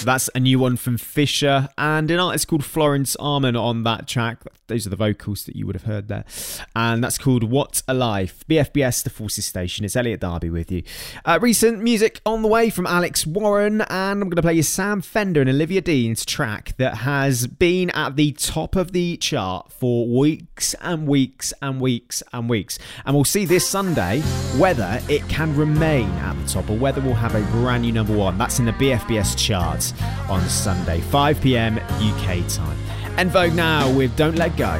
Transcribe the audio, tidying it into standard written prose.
That's a new one from Fisher and an artist called Florence Arman on that track. Those are the vocals that you would have heard there. And that's called What a Life. BFBS, the Forces Station. It's Elliot Darby with you. Recent music on the way from Alex Warren, and I'm going to play you Sam Fender and Olivia Dean's track that has been at the top of the chart for weeks and weeks and weeks and weeks. And we'll see this Sunday whether it can remain at the top or whether we'll have a brand new number one. That's in the BFBS charts on Sunday, 5 p.m. UK time. En Vogue now with Don't Let Go.